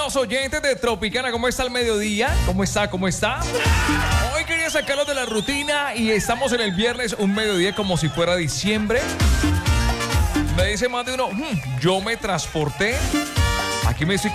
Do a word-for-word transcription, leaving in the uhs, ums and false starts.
los oyentes de Tropicana, ¿cómo está el mediodía? ¿Cómo está? ¿Cómo está? Hoy quería sacarlos de la rutina y estamos en el viernes, un mediodía como si fuera diciembre. Me dice más de uno, hmm, yo me transporté. Aquí me estoy